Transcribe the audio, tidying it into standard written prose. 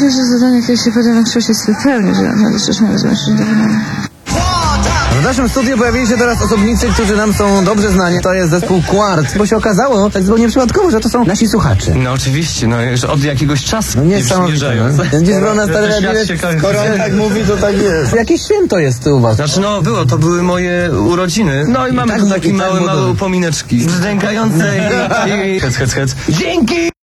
pierwsze zadanie, które się potem na kształcie spełni, że też mogę zobaczyć do wykonania. W naszym studiu pojawili się teraz osobnicy, którzy nam są dobrze znani. To jest zespół Quart, bo się okazało tak zupełnie przypadkowo, że to są nasi słuchacze. No oczywiście, no już od jakiegoś czasu No niesamowite. Dziś na Skoro on tak mówi, to tak jest. Jakieś święto jest u was. Znaczy no to były moje urodziny. No i mamy tu takie małe upomineczki. Brzdękające i... Hec. Dzięki!